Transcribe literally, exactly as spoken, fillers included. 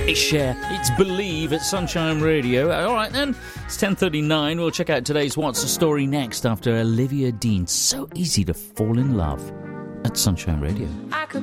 It's Cher, it's Believe at Sunshine Radio. Alright then, it's ten thirty-nine. We'll check out today's What's the Story next after Olivia Dean. So easy to fall in love at Sunshine Radio. I could